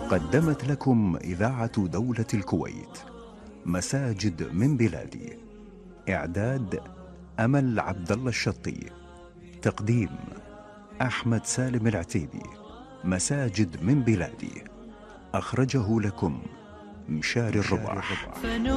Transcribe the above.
قدمت لكم إذاعة دولة الكويت مساجد من بلادي. إعداد أمل عبد الله الشطي. تقديم أحمد سالم العتيبي. مساجد من بلادي. أخرجه لكم مشاري الرباح.